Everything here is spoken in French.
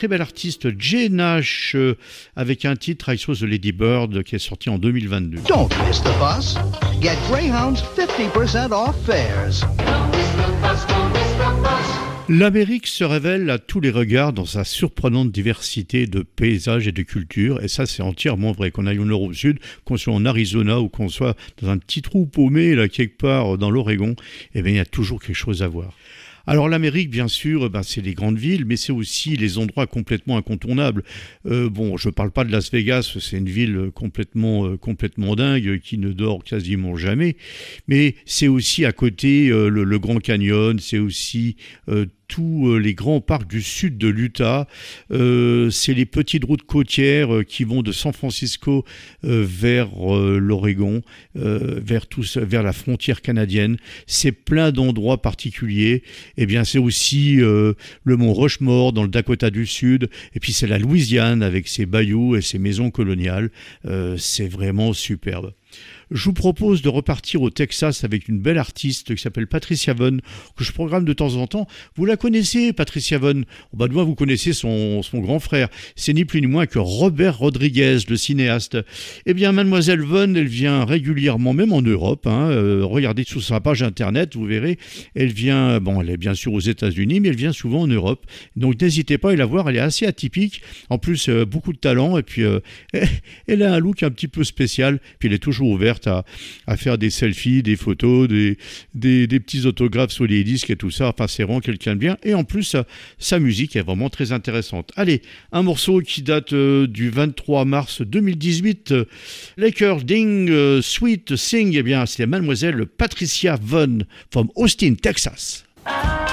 très belle artiste Jay Nash avec un titre I Saw the Lady Bird qui est sorti en 2022. Don't miss the bus. Get Greyhound's 50% off fares. Don't miss the bus, don't miss the bus. L'Amérique se révèle à tous les regards dans sa surprenante diversité de paysages et de cultures, et ça c'est entièrement vrai, qu'on aille au nord ou au sud, qu'on soit en Arizona ou qu'on soit dans un petit trou paumé là quelque part dans l'Oregon, eh bien il y a toujours quelque chose à voir. Alors l'Amérique, bien sûr, c'est les grandes villes, mais c'est aussi les endroits complètement incontournables. Je parle pas de Las Vegas, c'est une ville complètement dingue qui ne dort quasiment jamais, mais c'est aussi à côté le Grand Canyon, c'est aussi tous les grands parcs du sud de l'Utah, c'est les petites routes côtières qui vont de San Francisco vers l'Oregon, vers la frontière canadienne. C'est plein d'endroits particuliers. Eh bien, c'est aussi le mont Rushmore dans le Dakota du Sud, et puis c'est la Louisiane avec ses bayous et ses maisons coloniales. C'est vraiment superbe. Je vous propose de repartir au Texas avec une belle artiste qui s'appelle Patricia Vaughn, que je programme de temps en temps. Vous la connaissez, Patricia Vaughn? De moi, vous connaissez son grand frère. C'est ni plus ni moins que Robert Rodriguez, le cinéaste. Eh bien, Mademoiselle Vaughn, elle vient régulièrement, même en Europe. Regardez sur sa page internet, vous verrez. Elle vient, elle est bien sûr aux États-Unis, mais elle vient souvent en Europe. Donc, n'hésitez pas à la voir. Elle est assez atypique. En plus, beaucoup de talent. Et puis, elle a un look un petit peu spécial. Puis, elle est toujours ouverte à faire des selfies, des photos, des petits autographes sur les disques et tout ça. Enfin, c'est vraiment quelqu'un de bien. Et en plus, sa musique est vraiment très intéressante. Allez, un morceau qui date du 23 mars 2018. Laker Ding Sweet Sing. Eh bien, c'est Mademoiselle Patricia Vaughn from Austin, Texas.